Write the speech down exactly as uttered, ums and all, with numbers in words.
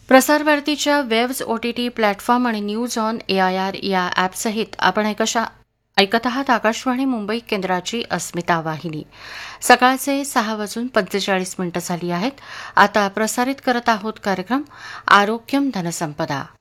प्रसारभारतीच्या waves OTT platform आणि news on AIR या ॲपसहित आपण ऐकशा ऐकत आहात आकाशवाणी मुंबई केंद्राची अस्मिता वाहिनी. सकाळचे सहा वाजून पंचेचाळीस मिनिटं झाली आहेत. आता प्रसारित करत आहोत कार्यक्रम आरोग्यम धनसंपदा.